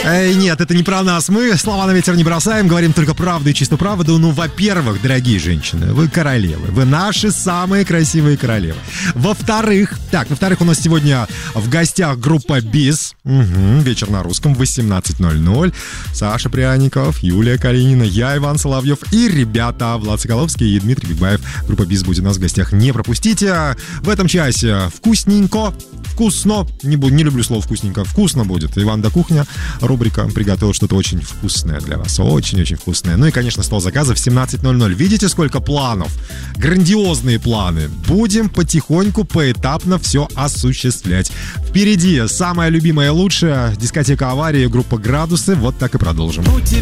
Нет, это не про нас. Мы слова на ветер не бросаем, говорим только правду и чистую правду. Ну, во-первых, дорогие женщины, вы королевы. Вы наши самые красивые королевы. Во-вторых, у нас сегодня в гостях группа БИС. Вечер на русском в 18:00. Саша Пряников, Юлия Калинина, я, Иван Соловьев и ребята Влад Соколовский и Дмитрий Бигбаев. Группа БИС будет у нас в гостях. Не пропустите. В этом часе вкусненько, вкусно. Не люблю слово вкусненько. Вкусно будет. Иван да кухня. Рубрика приготовил что-то очень вкусное для вас. Очень-очень вкусное. Ну и, конечно, стол заказов в 17:00. Видите, сколько планов? Грандиозные планы. Будем потихоньку, поэтапно все осуществлять. Впереди самая любимая и лучшая дискотека аварии, группа «Градусы». Вот так и продолжим.